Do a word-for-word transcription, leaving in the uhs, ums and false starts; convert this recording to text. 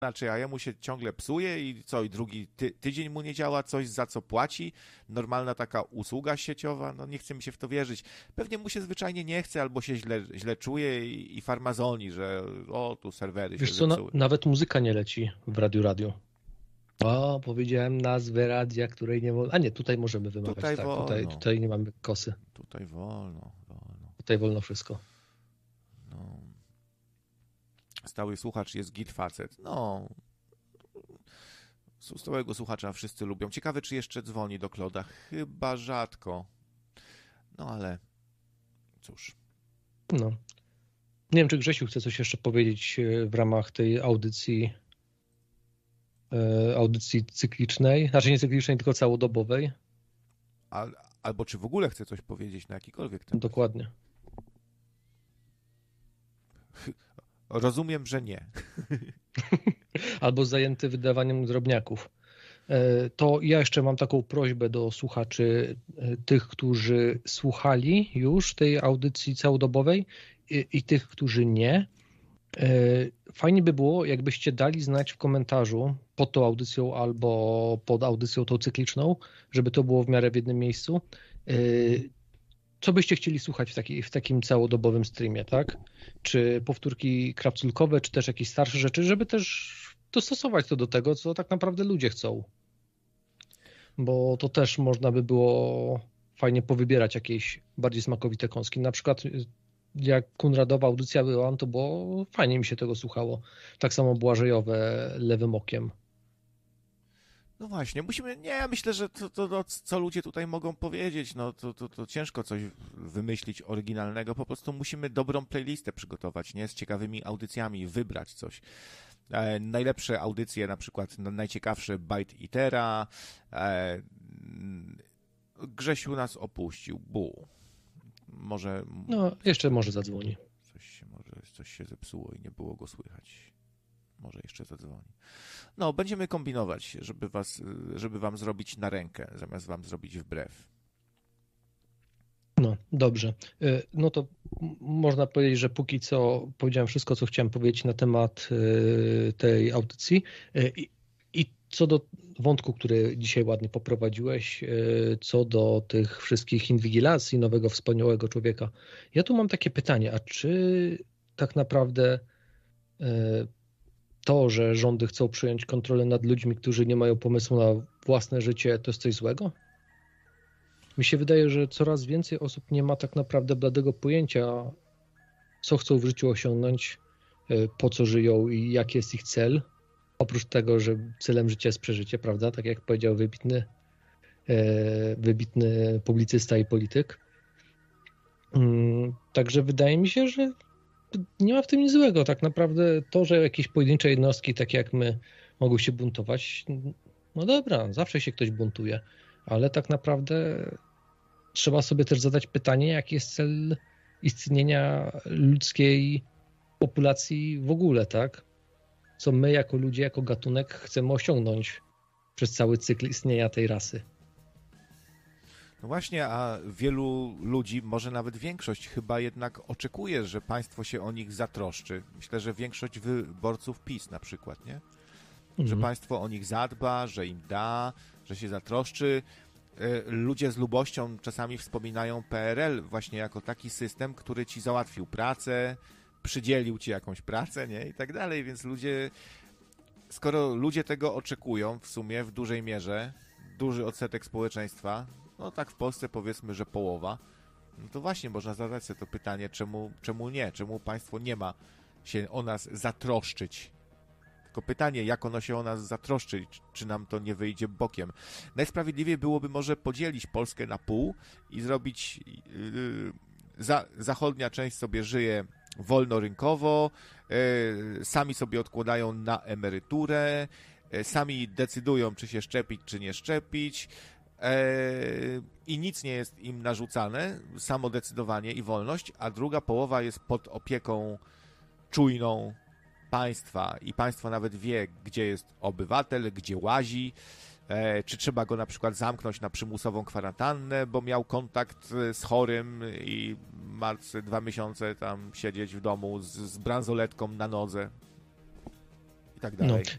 znaczy, a jemu się ciągle psuje i co, i drugi ty, tydzień mu nie działa, coś za co płaci, normalna taka usługa sieciowa, no nie chce mi się w to wierzyć. Pewnie mu się zwyczajnie nie chce, albo się źle, źle czuje i, i farmazoni, że o, tu serwery Wiesz się co, na, zepsuły. nawet muzyka nie leci w Radiu Radio. O, powiedziałem nazwę radia, której nie wolno. A nie, tutaj możemy wymawiać, Tutaj tak. wolno. Tutaj, tutaj nie mamy kosy. Tutaj wolno, wolno. Tutaj wolno wszystko. No. Stały słuchacz jest git facet. No. Stałego słuchacza wszyscy lubią. Ciekawe, czy jeszcze dzwoni do Kloda. Chyba rzadko. No ale cóż. No. Nie wiem, czy Grzesiu chce coś jeszcze powiedzieć w ramach tej audycji audycji cyklicznej, znaczy nie cyklicznej, tylko całodobowej. Al, albo czy w ogóle chce coś powiedzieć na jakikolwiek temat. Dokładnie. Rozumiem, że nie. Albo zajęty wydawaniem drobniaków. To ja jeszcze mam taką prośbę do słuchaczy, tych, którzy słuchali już tej audycji całodobowej i, i tych, którzy nie. Fajnie by było, jakbyście dali znać w komentarzu pod tą audycją albo pod audycją tą cykliczną, żeby to było w miarę w jednym miejscu, co byście chcieli słuchać w, taki, w takim całodobowym streamie, tak? Czy powtórki krapculkowe, czy też jakieś starsze rzeczy, żeby też dostosować to do tego, co tak naprawdę ludzie chcą. Bo to też można by było fajnie powybierać jakieś bardziej smakowite kąski. Na przykład jak Kunradowa audycja była, to było fajnie mi się tego słuchało. Tak samo Błażejowe Lewym Okiem. No właśnie, musimy, nie, ja myślę, że to, to, to co ludzie tutaj mogą powiedzieć, no to, to, to ciężko coś wymyślić oryginalnego, po prostu musimy dobrą playlistę przygotować, nie, z ciekawymi audycjami, wybrać coś. E, najlepsze audycje, na przykład najciekawsze Bite Itera, e, Grzesiu nas opuścił, bu. Może... No, jeszcze może zadzwoni. Coś się, może coś się zepsuło i nie było go słychać. Może jeszcze zadzwoni. No, będziemy kombinować, żeby was, żeby wam zrobić na rękę, zamiast wam zrobić wbrew. No, dobrze. No to można powiedzieć, że póki co powiedziałem wszystko, co chciałem powiedzieć na temat tej audycji. I, i co do wątku, który dzisiaj ładnie poprowadziłeś, co do tych wszystkich inwigilacji nowego wspaniałego człowieka. Ja tu mam takie pytanie, a czy tak naprawdę to, że rządy chcą przejąć kontrolę nad ludźmi, którzy nie mają pomysłu na własne życie, to jest coś złego? Mi się wydaje, że coraz więcej osób nie ma tak naprawdę bladego pojęcia, co chcą w życiu osiągnąć, po co żyją i jaki jest ich cel. Oprócz tego, że celem życia jest przeżycie, prawda? Tak jak powiedział wybitny, wybitny publicysta i polityk. Także wydaje mi się, że nie ma w tym nic złego. Tak naprawdę to, że jakieś pojedyncze jednostki, takie jak my, mogą się buntować, no dobra, zawsze się ktoś buntuje, ale tak naprawdę trzeba sobie też zadać pytanie, jaki jest cel istnienia ludzkiej populacji w ogóle, tak? Co my jako ludzie, jako gatunek chcemy osiągnąć przez cały cykl istnienia tej rasy. No właśnie, a wielu ludzi, może nawet większość chyba jednak oczekuje, że państwo się o nich zatroszczy. Myślę, że większość wyborców PiS na przykład, nie? Że mhm. państwo o nich zadba, że im da, że się zatroszczy. Ludzie z lubością czasami wspominają P R L właśnie jako taki system, który ci załatwił pracę, przydzielił ci jakąś pracę, nie? I tak dalej, więc ludzie, skoro ludzie tego oczekują w sumie w dużej mierze, duży odsetek społeczeństwa, no tak w Polsce powiedzmy, że połowa, no to właśnie można zadać sobie to pytanie, czemu, czemu nie? Czemu państwo nie ma się o nas zatroszczyć? Tylko pytanie, jak ono się o nas zatroszczy, czy nam to nie wyjdzie bokiem. Najsprawiedliwiej byłoby może podzielić Polskę na pół i zrobić... Yy, za, zachodnia część sobie żyje wolnorynkowo, yy, sami sobie odkładają na emeryturę, yy, sami decydują, czy się szczepić, czy nie szczepić, yy, i nic nie jest im narzucane, samodecydowanie i wolność, a druga połowa jest pod opieką czujną państwa i państwo nawet wie, gdzie jest obywatel, gdzie łazi, e, czy trzeba go na przykład zamknąć na przymusową kwarantannę, bo miał kontakt z chorym i ma dwa miesiące tam siedzieć w domu z, z bransoletką na nodze tak dalej. No,